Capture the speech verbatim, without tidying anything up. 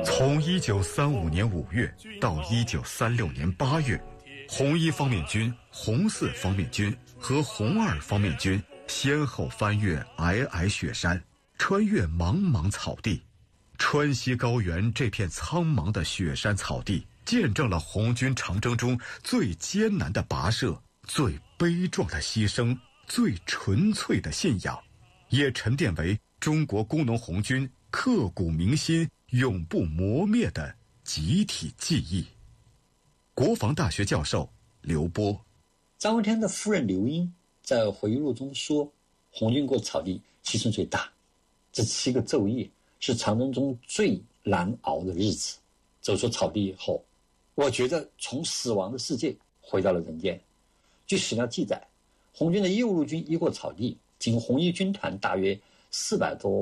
从一九三五年五月到一九三六年八月，红一方面军、红四方面军和红二方面军先后翻越皑皑雪山，穿越茫茫草地。川西高原这片苍茫的雪山草地，见证了红军长征中最艰难的跋涉、最悲壮的牺牲、最纯粹的信仰，也沉淀为中国工农红军刻骨铭心、永不磨灭的集体记忆。国防大学教授刘波。 张闻天的夫人刘英在回忆录中说，红军过草地牺牲最大，这七个昼夜是长征中最难熬的日子。走出草地以后，我觉得从死亡的世界回到了人间。据史料记载，红军的右路军一过草地，经红一军团大约四百多